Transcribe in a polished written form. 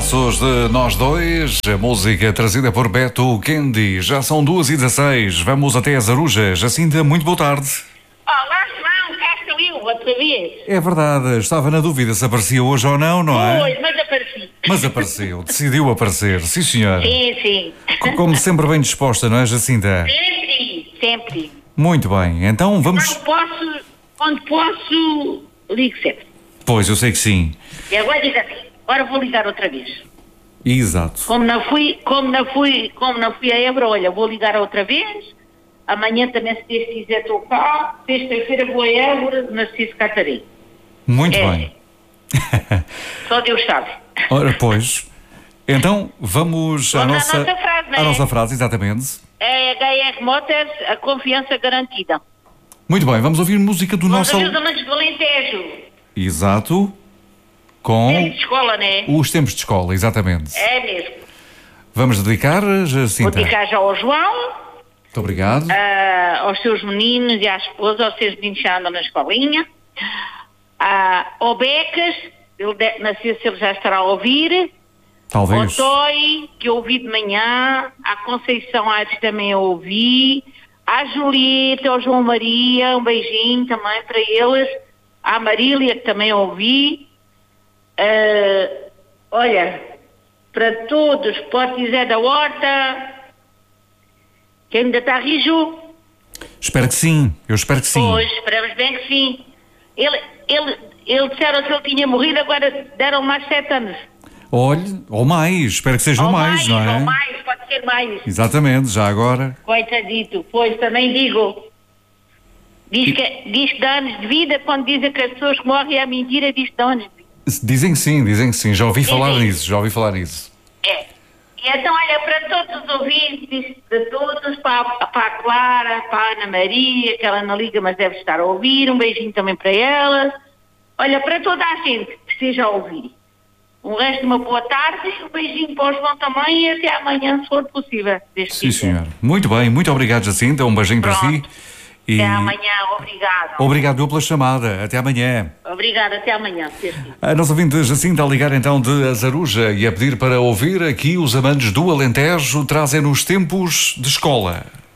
passos de nós dois, a música trazida por Beto Candy. Já são 2h16, vamos até as Arujas. Jacinta, muito boa tarde. Olá, João, cá estou eu, outra vez. É verdade, estava na dúvida se aparecia hoje ou não, não é? Pois, mas apareci. Mas apareceu, decidiu aparecer, sim senhor. Sim. Como sempre bem disposta, não é, Jacinta? Sempre. Muito bem, então vamos... Quando posso, ligo sempre. Pois, eu sei que sim. E agora diz assim, agora vou ligar outra vez. Exato. Como não fui a Évora, olha, vou ligar outra vez. Amanhã também, se Deus quiser, estou cá. Sexta-feira vou a Évora, Narciso Catarina. Muito bem. Só Deus sabe. Ora, pois. Então, vamos à nossa frase, não é? à nossa frase, exatamente. É HR Motors, a confiança garantida. Muito bem, vamos ouvir música do nosso... Os amantes do Alentejo. Exato. Com Tempo de escola, não é? os tempos de escola, exatamente. É mesmo. Vamos dedicar, Jacinta? Vou dedicar já ao João, Muito obrigado. aos seus meninos e à esposa, aos seus meninos que andam na escolinha. Ao Becas, não sei se ele já estará a ouvir. Talvez. Ao Toy, que eu ouvi de manhã. À Conceição Aires também eu ouvi. À Julieta, ao João Maria, um beijinho também para eles. À Marília, que também ouvi. Olha, para todos, pode Zé da Horta, que ainda está rijo. Espero que sim, eu espero que sim. Pois, esperamos bem que sim. Ele disseram que ele tinha morrido, agora deram mais 7 anos. Olhe, ou mais, espero que sejam mais, não é? Ou mais, pode ser mais. Exatamente, já agora. Coitadito, pois também digo. Diz que dá anos de vida, quando dizem que as pessoas que morrem é mentira, diz que dá anos de vida. Dizem que sim, já ouvi falar nisso, É. E então, olha, para todos os ouvintes, de todos, para a Clara, para a Ana Maria, que ela não liga, mas deve estar a ouvir, um beijinho também para ela. Olha, para toda a gente que esteja a ouvir. Um resto de uma boa tarde, um beijinho para o João também e até amanhã, se for possível. Sim, senhor. Muito bem, muito obrigado, Jacinta, um beijinho para si. E... Até amanhã, obrigada. Obrigado eu pela chamada, até amanhã. Obrigada, até amanhã. A nossa ouvinte Jacinta a ligar então de Azaruja e a pedir para ouvir aqui os amantes do Alentejo trazem nos tempos de escola.